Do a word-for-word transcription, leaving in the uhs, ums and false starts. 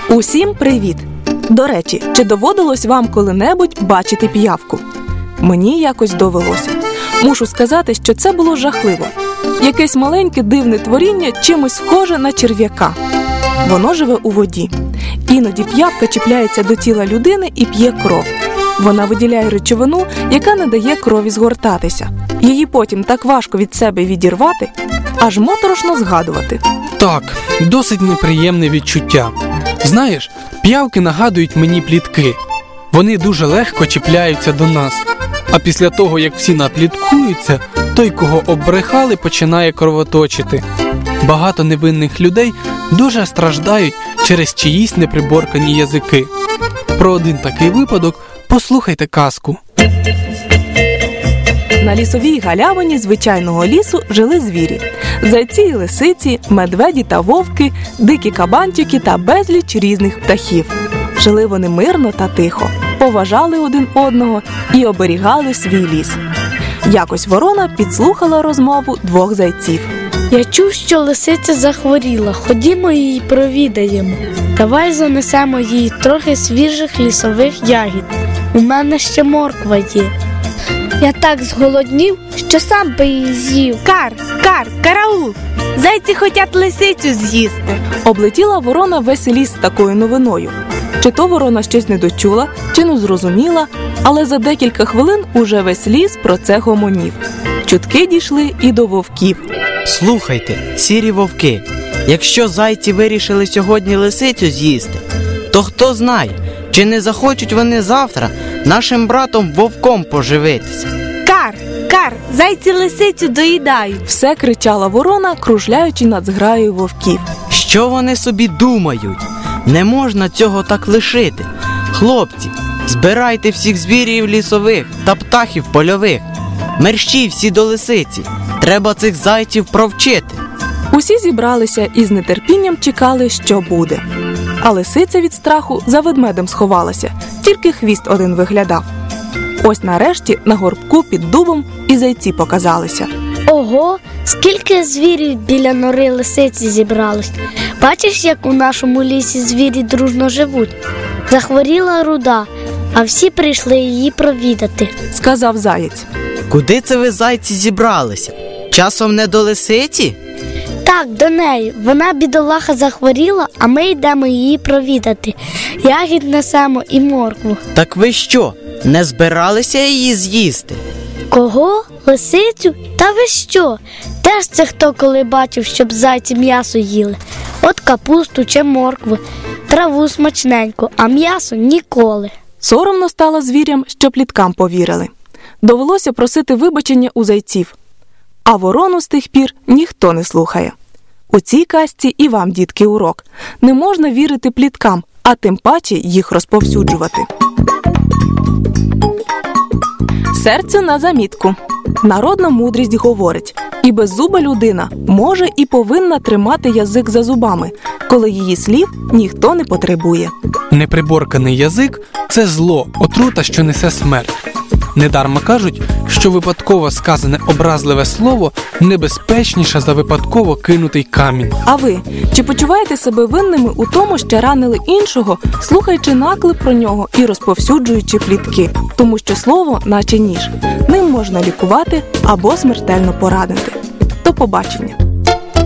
Усім привіт! До речі, чи доводилось вам коли-небудь бачити піявку? Мені якось довелося. Мушу сказати, що це було жахливо. Якесь маленьке дивне творіння, чимось схоже на черв'яка. Воно живе у воді. Іноді піявка чіпляється до тіла людини і п'є кров. Вона виділяє речовину, яка не дає крові згортатися. Її потім так важко від себе відірвати, аж моторошно згадувати. Так, досить неприємне відчуття. Знаєш, піявки нагадують мені плітки. Вони дуже легко чіпляються до нас. А після того, як всі напліткуються, той, кого оббрехали, починає кровоточити. Багато невинних людей дуже страждають через чиїсь неприборкані язики. Про один такий випадок послухайте казку. На лісовій галявині звичайного лісу жили звірі. Зайці і лисиці, медведі та вовки, дикі кабанчики та безліч різних птахів. Жили вони мирно та тихо, поважали один одного і оберігали свій ліс. Якось ворона підслухала розмову двох зайців. Я чув, що лисиця захворіла. Ходімо її провідаємо. Давай занесемо їй трохи свіжих лісових ягід. У мене ще морква є. Я так зголоднів, що сам би її з'їв. Кар, кар, караул! Зайці хотять лисицю з'їсти. Облетіла ворона весь ліс з такою новиною. Чи то ворона щось не дочула, чи не зрозуміла, але за декілька хвилин уже весь ліс про це гомонів. Чутки дійшли і до вовків. Слухайте, сірі вовки, якщо зайці вирішили сьогодні лисицю з'їсти, то хто знає, чи не захочуть вони завтра нашим братом вовком поживитися. Кар, кар, зайці лисицю доїдають. Все кричала ворона, кружляючи над зграєю вовків. Що вони собі думають? Не можна цього так лишити. Хлопці, збирайте всіх звірів лісових та птахів польових. Мерщій всі до лисиці. Треба цих зайців провчити. Усі зібралися і з нетерпінням чекали, що буде. А лисиця від страху за ведмедем сховалася, тільки хвіст один виглядав. Ось нарешті на горбку під дубом і зайці показалися. Ого, скільки звірів біля нори лисиці зібралось. Бачиш, як у нашому лісі звірі дружно живуть? Захворіла руда, а всі прийшли її провідати, сказав заєць. Куди це ви, зайці, зібралися? Часом не до лисиці? Так, до неї. Вона, бідолаха, захворіла, а ми йдемо її провідати. Ягід несемо і моркву. Так ви що, не збиралися її з'їсти? Кого? Лисицю? Та ви що? Де ж це хто коли бачив, щоб зайці м'ясо їли? От капусту чи моркву, траву смачненьку, а м'ясо ніколи. Соромно стало звірям, що пліткам повірили. Довелося просити вибачення у зайців. А ворону з тих пір ніхто не слухає. У цій казці і вам, дітки, урок. Не можна вірити пліткам, а тим паче їх розповсюджувати. Серцю на замітку. Народна мудрість говорить: і беззуба людина може і повинна тримати язик за зубами, коли її слів ніхто не потребує. Неприборканий язик – це зло, отрута, що несе смерть. Недарма кажуть, що випадково сказане образливе слово небезпечніше за випадково кинутий камінь. А ви, чи почуваєте себе винними у тому, що ранили іншого, слухаючи наклеп про нього і розповсюджуючи плітки? Тому що слово, наче ніж, ним можна лікувати або смертельно поранити. До побачення!